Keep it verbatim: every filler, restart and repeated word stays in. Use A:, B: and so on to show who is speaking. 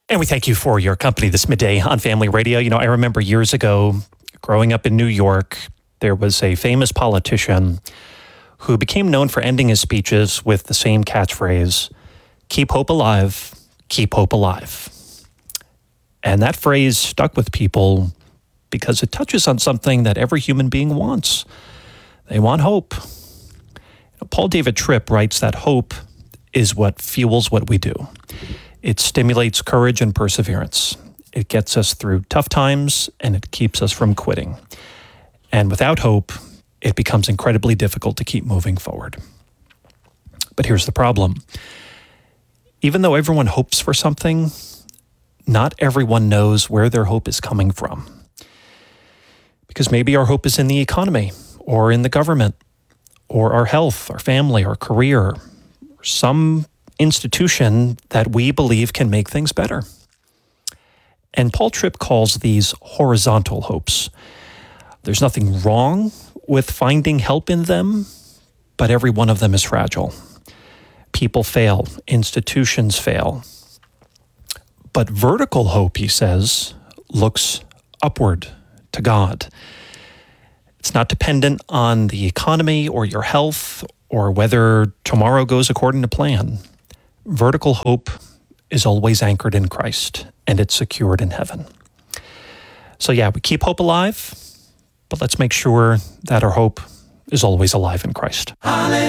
A: And we thank you for your company this midday on Family Radio. You know, I remember years ago, growing up in New York, there was a famous politician who became known for ending his speeches with the same catchphrase, keep hope alive, keep hope alive. And that phrase stuck with people because it touches on something that every human being wants. They want hope. You know, Paul David Tripp writes that hope is what fuels what we do. It stimulates courage and perseverance. It gets us through tough times, and it keeps us from quitting. And without hope, it becomes incredibly difficult to keep moving forward. But here's the problem. Even though everyone hopes for something, not everyone knows where their hope is coming from. Because maybe our hope is in the economy, or in the government, or our health, our family, our career, or some institution that we believe can make things better. And Paul Tripp calls these horizontal hopes. There's nothing wrong with finding help in them, but every one of them is fragile. People fail, institutions fail. But vertical hope, he says, looks upward to God. It's not dependent on the economy or your health or whether tomorrow goes according to plan. Vertical hope is always anchored in Christ, and it's secured in heaven. So yeah, we keep hope alive, but let's make sure that our hope is always alive in Christ. Hallelujah.